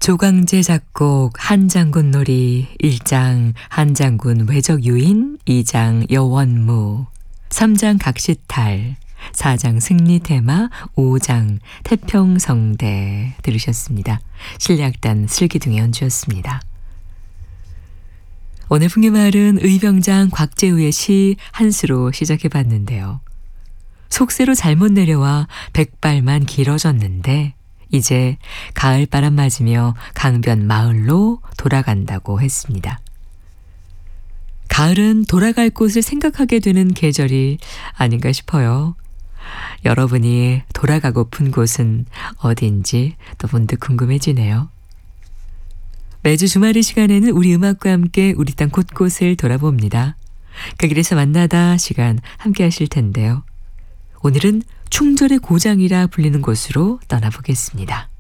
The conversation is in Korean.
조광재 작곡 한장군 놀이 1장 한장군 외적 유인 2장 여원무 3장 각시탈 4장 승리 테마 5장 태평성대 들으셨습니다. 실력단 슬기둥의 연주였습니다. 오늘 풍류마을은 의병장 곽재우의 시 한 수로 시작해봤는데요. 속세로 잘못 내려와 백발만 길어졌는데 이제 가을바람 맞으며 강변 마을로 돌아간다고 했습니다. 가을은 돌아갈 곳을 생각하게 되는 계절이 아닌가 싶어요. 여러분이 돌아가고픈 곳은 어딘지 또 문득 궁금해지네요. 매주 주말 이 시간에는 우리 음악과 함께 우리 땅 곳곳을 돌아봅니다. 그 길에서 만나다 시간 함께 하실 텐데요. 오늘은 충절의 고장이라 불리는 곳으로 떠나보겠습니다.